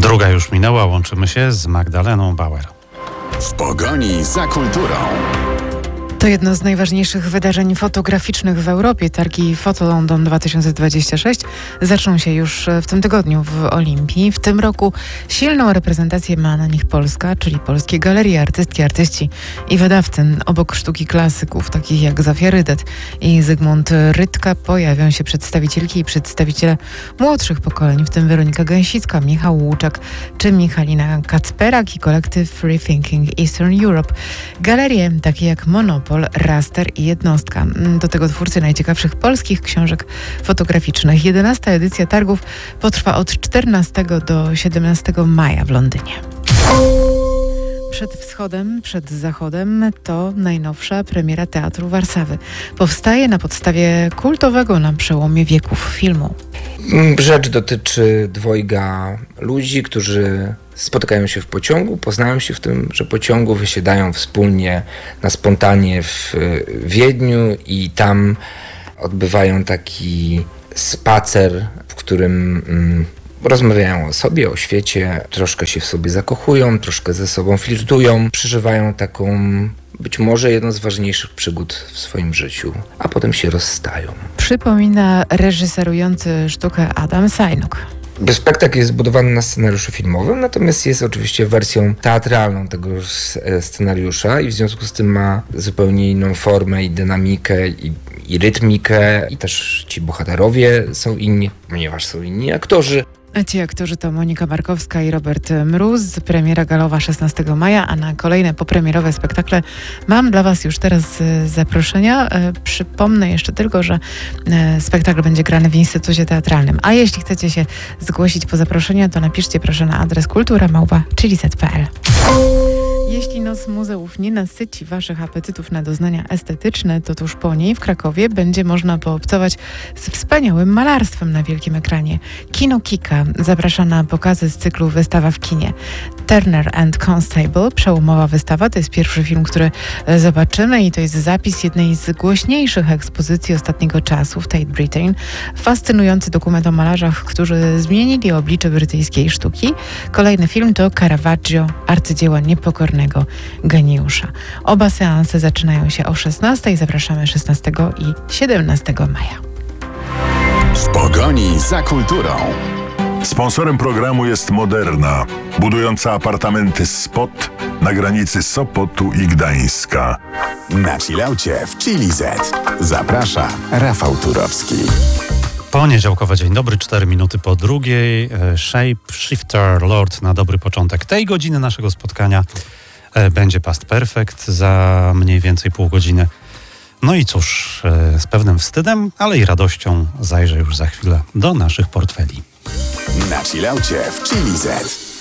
Druga już minęła, łączymy się z Magdaleną Bauer. W pogoni za kulturą. To jedno z najważniejszych wydarzeń fotograficznych w Europie. Targi Foto London 2026 zaczną się już w tym tygodniu w Olimpii. W tym roku silną reprezentację ma na nich Polska, czyli polskie galerie, artystki, artyści i wydawcy. Obok sztuki klasyków, takich jak Zofia Rydet i Zygmunt Rydka, pojawią się przedstawicielki i przedstawiciele młodszych pokoleń, w tym Weronika Gęsicka, Michał Łuczak czy Michalina Kacperak i kolektyw Rethinking Eastern Europe. Galerie takie jak Monopol, Raster i Jednostka. Do tego twórcy najciekawszych polskich książek fotograficznych. 11. edycja targów potrwa od 14 do 17 maja w Londynie. Przed wschodem, przed zachodem to najnowsza premiera Teatru Warszawy. Powstaje na podstawie kultowego na przełomie wieków filmu. Rzecz dotyczy dwojga ludzi, którzy spotykają się w pociągu, poznają się w tymże pociągu, wysiadają wspólnie na spontanie w Wiedniu i tam odbywają taki spacer, w którym rozmawiają o sobie, o świecie, troszkę się w sobie zakochują, troszkę ze sobą flirtują, przeżywają taką być może jedną z ważniejszych przygód w swoim życiu, a potem się rozstają. Przypomina reżyserujący sztukę Adam Sajnuk. Spektakl jest zbudowany na scenariuszu filmowym, natomiast jest oczywiście wersją teatralną tego scenariusza i w związku z tym ma zupełnie inną formę i dynamikę i rytmikę i też ci bohaterowie są inni, ponieważ są inni aktorzy. A ci aktorzy to Monika Markowska i Robert Mróz. Premiera galowa 16 maja, a na kolejne popremierowe spektakle mam dla Was już teraz zaproszenia. Przypomnę jeszcze tylko, że spektakl będzie grany w Instytucie Teatralnym. A jeśli chcecie się zgłosić po zaproszenia, to napiszcie proszę na adres kultura@chiliz.pl. Jeśli Noc Muzeów nie nasyci Waszych apetytów na doznania estetyczne, to tuż po niej w Krakowie będzie można poobcować z wspaniałym malarstwem na wielkim ekranie. Kino Kika zaprasza na pokazy z cyklu Wystawa w kinie. Turner and Constable, przełomowa wystawa, to jest pierwszy film, który zobaczymy i to jest zapis jednej z głośniejszych ekspozycji ostatniego czasu w Tate Britain. Fascynujący dokument o malarzach, którzy zmienili oblicze brytyjskiej sztuki. Kolejny film to Caravaggio, arcydzieła niepokornego geniusza. Oba seanse zaczynają się o 16:00. Zapraszamy 16 i 17 maja. W pogoni za kulturą. Sponsorem programu jest Moderna, budująca apartamenty Spot na granicy Sopotu i Gdańska. Na chillaucie w Chiliz. Zaprasza Rafał Turowski. Poniedziałkowy dzień dobry, 4 minuty po drugiej. Shape Shifter Lord na dobry początek tej godziny naszego spotkania. Będzie Past Perfect za mniej więcej pół godziny. No i cóż, z pewnym wstydem, ale i radością zajrzę już za chwilę do naszych portfeli. Na chillaucie w Chiliz.